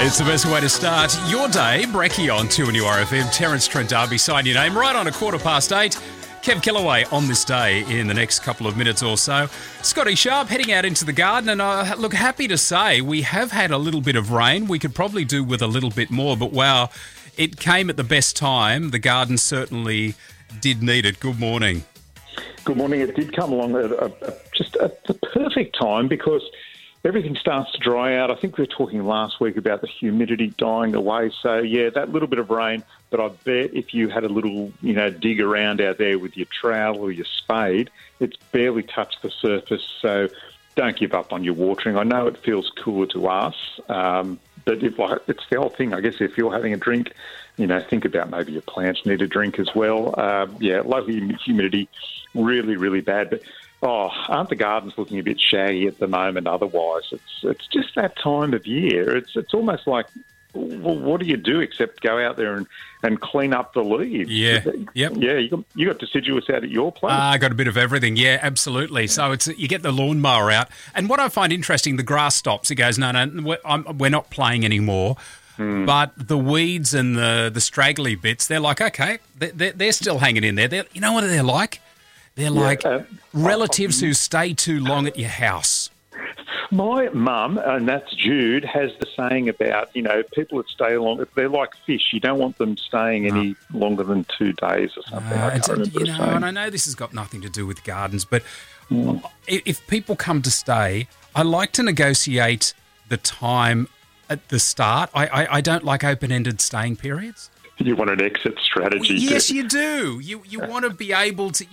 It's the best way to start your day. Brekkie on 2NURFM. Terence Trent D'Arby, sign your name right on 8:15. Kev Kellaway on this day in the next couple of minutes or so. Scotty Sharp heading out into the garden, and look, happy to say we have had a little bit of rain. We could probably do with a little bit more, but wow, it came at the best time. The garden certainly did need it. Good morning. Good morning. It did come along at just at the perfect time because everything starts to dry out. I think we were talking last week about the humidity dying away. So, yeah, that little bit of rain, but I bet if you had a little, dig around out there with your trowel or your spade, it's barely touched the surface. So don't give up on your watering. I know it feels cooler to us, but it's the whole thing. I guess if you're having a drink, think about maybe your plants need a drink as well. Low humidity, really, really bad. But aren't the gardens looking a bit shaggy at the moment? Otherwise, it's just that time of year. It's almost like, well, what do you do except go out there and clean up the leaves? Yeah, yep. Yeah, you got deciduous out at your place. I got a bit of everything. Yeah, absolutely. So you get the lawnmower out, and what I find interesting, the grass stops. It goes, no, we're not playing anymore. But the weeds and the straggly bits, they're like, okay, they're still hanging in there. You know what they're like? They're like relatives who stay too long at your house. My mum, and that's Jude, has the saying about, people that stay long, they're like fish. You don't want them staying any longer than 2 days or something. And I know this has got nothing to do with gardens, but if people come to stay, I like to negotiate the time at the start. I don't like open-ended staying periods. You want an exit strategy. Yes, you do. You want to be able to...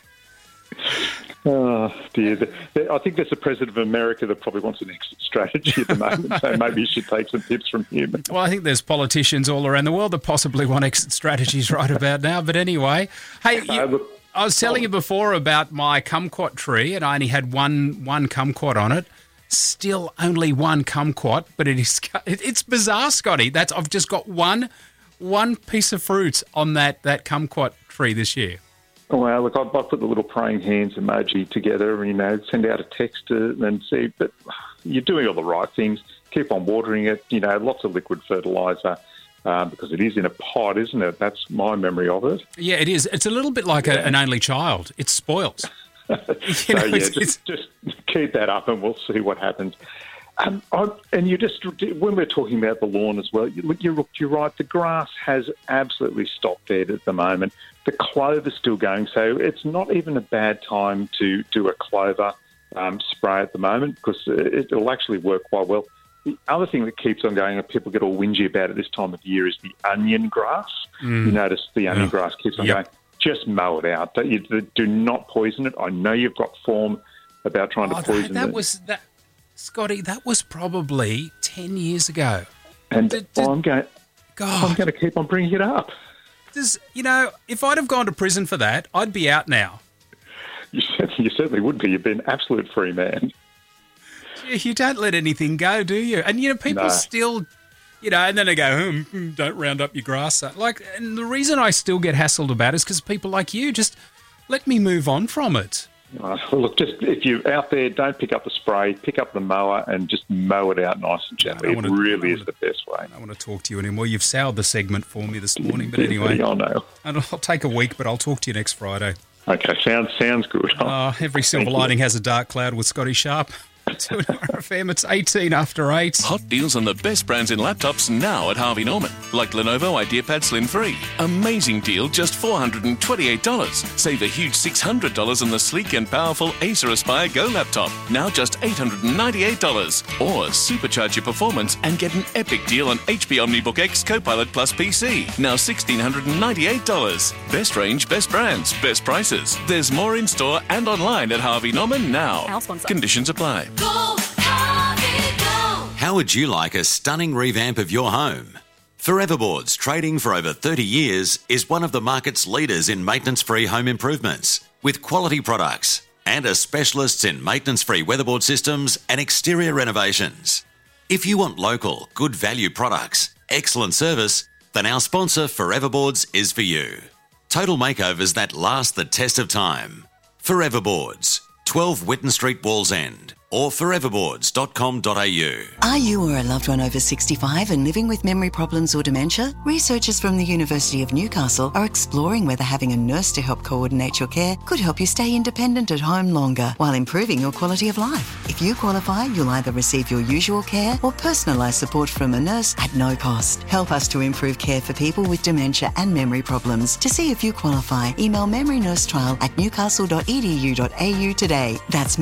Oh, dear. I think there's a president of America that probably wants an exit strategy at the moment, so maybe you should take some tips from him. Well, I think there's politicians all around the world that possibly want exit strategies right about now. But anyway, hey, I was telling you before about my kumquat tree, and I only had one kumquat on it. Still only one kumquat, but it's bizarre, Scotty. I've just got one piece of fruit on that kumquat tree this year. Well, look, I put the little praying hands emoji together and, send out a text and see. But you're doing all the right things. Keep on watering it, lots of liquid fertiliser because it is in a pot, isn't it? That's my memory of it. Yeah, it is. It's a little bit like an only child. It's spoilt. Just keep that up and we'll see what happens. And when we're talking about the lawn as well, you're right. The grass has absolutely stopped dead at the moment. The clover's still going, so it's not even a bad time to do a clover spray at the moment because it'll actually work quite well. The other thing that keeps on going and people get all whingy about at this time of year is the onion grass. You notice the onion grass keeps on going. Just mow it out. Do not poison it. I know you've got form about trying to poison it. Scotty, that was probably 10 years ago. And I'm going to keep on bringing it up. If I'd have gone to prison for that, I'd be out now. You certainly would be. You've been an absolute free man. You don't let anything go, do you? And, people still, and then they go, don't round up your grass. And the reason I still get hassled about it is because people like you just let me move on from it. Look, just if you're out there, don't pick up the spray, pick up the mower and just mow it out nice and gently. It really is the best way. I don't want to talk to you anymore. You've soured the segment for me this morning, but anyway. I know. And I'll take a week, but I'll talk to you next Friday. Okay, sounds good. Every silver lining has a dark cloud with Scotty Sharp. 2NURFM, it's 18 after 8. Hot deals on the best brands in laptops now at Harvey Norman. Like Lenovo IdeaPad Slim 3. Amazing deal, just $428. Save a huge $600 on the sleek and powerful Acer Aspire Go laptop. Now just $898. Or supercharge your performance and get an epic deal on HP OmniBook X Copilot Plus PC. Now $1,698. Best range, best brands, best prices. There's more in store and online at Harvey Norman now. Conditions apply. Go, Harvey, go. How would you like a stunning revamp of your home? Foreverboards, trading for over 30 years, is one of the market's leaders in maintenance-free home improvements, with quality products and are specialists in maintenance-free weatherboard systems and exterior renovations. If you want local, good value products, excellent service, then our sponsor Foreverboards is for you. Total makeovers that last the test of time. Foreverboards, 12 Whitten Street, Wallsend, or foreverboards.com.au. Are you or a loved one over 65 and living with memory problems or dementia? Researchers from the University of Newcastle are exploring whether having a nurse to help coordinate your care could help you stay independent at home longer while improving your quality of life. If you qualify, you'll either receive your usual care or personalised support from a nurse at no cost. Help us to improve care for people with dementia and memory problems. To see if you qualify, email memorynursetrial@newcastle.edu.au today. That's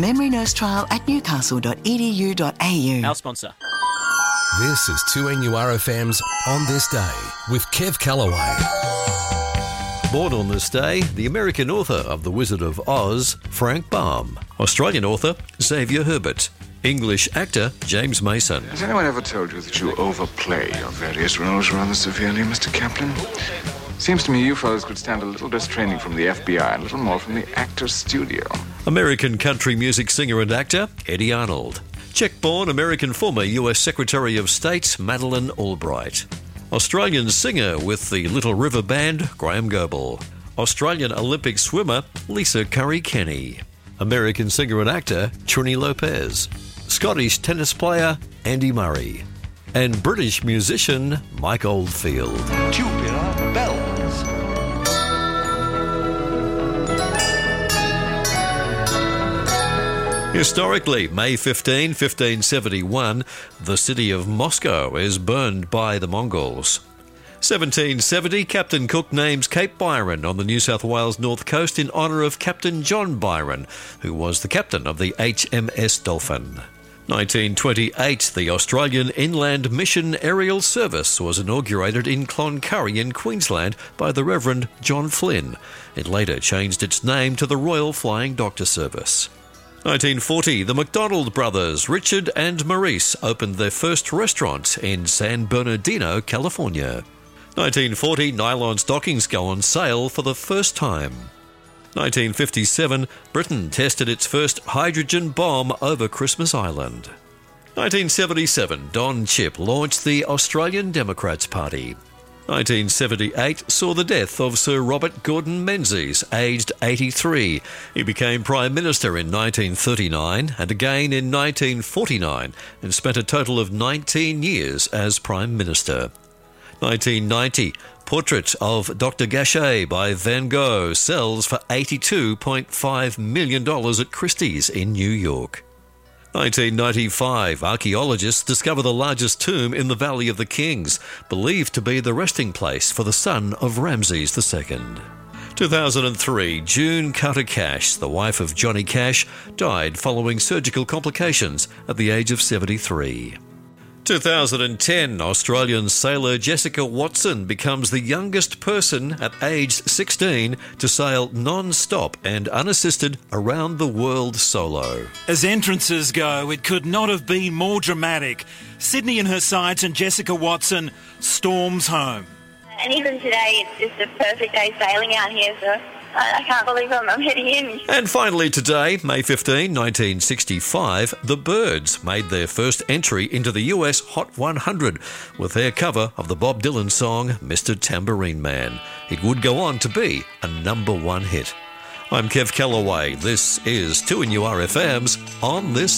memorynursetrial@newcastle.edu.au. Our sponsor. This is 2NURFM's On This Day with Kev Callaway. Born on this day, the American author of The Wizard of Oz, Frank Baum. Australian author, Xavier Herbert. English actor, James Mason. Has anyone ever told you that you overplay your various roles rather severely, Mr. Kaplan? Seems to me you fellows could stand a little less training from the FBI and a little more from the actor's studio. American country music singer and actor, Eddie Arnold. Czech-born American former US Secretary of State, Madeleine Albright. Australian singer with the Little River Band, Graham Goebel. Australian Olympic swimmer, Lisa Curry-Kenny. American singer and actor, Trini Lopez. Scottish tennis player, Andy Murray. And British musician, Mike Oldfield. Tubular bells. Historically, May 15, 1571, the city of Moscow is burned by the Mongols. 1770, Captain Cook names Cape Byron on the New South Wales North Coast in honour of Captain John Byron, who was the captain of the HMS Dolphin. 1928, the Australian Inland Mission Aerial Service was inaugurated in Cloncurry in Queensland by the Reverend John Flynn. It later changed its name to the Royal Flying Doctor Service. 1940, the McDonald brothers, Richard and Maurice, opened their first restaurant in San Bernardino, California. 1940, nylon stockings go on sale for the first time. 1957, Britain tested its first hydrogen bomb over Christmas Island. 1977, Don Chipp launched the Australian Democrats Party. 1978 saw the death of Sir Robert Gordon Menzies, aged 83. He became Prime Minister in 1939 and again in 1949 and spent a total of 19 years as Prime Minister. 1990, portrait of Dr. Gachet by Van Gogh sells for $82.5 million at Christie's in New York. 1995, archaeologists discover the largest tomb in the Valley of the Kings, believed to be the resting place for the son of Ramses II. 2003, June Carter Cash, the wife of Johnny Cash, died following surgical complications at the age of 73. 2010, Australian sailor Jessica Watson becomes the youngest person at age 16 to sail non-stop and unassisted around the world solo. As entrances go, it could not have been more dramatic. Sydney and her sides and Jessica Watson storms home. And even today, it's just a perfect day sailing out here, so I can't believe I'm heading in. And finally today, May 15, 1965, the Byrds made their first entry into the US Hot 100 with their cover of the Bob Dylan song Mr. Tambourine Man. It would go on to be a #1 hit. I'm Kev Callaway. This is 2NURFM's On This